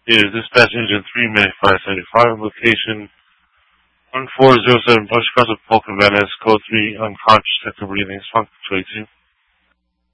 It is dispatch engine 3, Minute 575, location 1407 Bush Cross of Polk, Venice, code 3, unconscious, second breathing, funk 22.